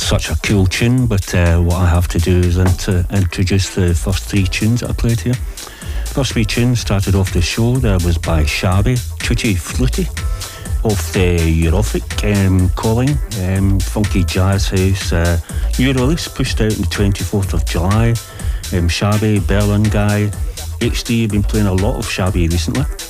such a cool tune, but what I have to do is introduce the first three tunes that I played here. First three tunes started off the show. There was by Shabby, Tutti Frutti, off the Eurofic calling, funky jazz house, new release, pushed out on the 24th of July. Shabby, Berlin guy, HD, been playing a lot of Shabby recently.